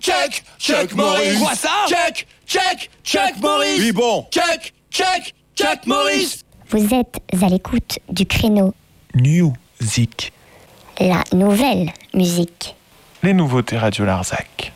Chuck Norris. Quoi ça? Chuck Norris. Oui, bon. Chuck Norris. Vous êtes à l'écoute du créneau Music. La nouvelle musique. Les nouveautés Radio Larzac.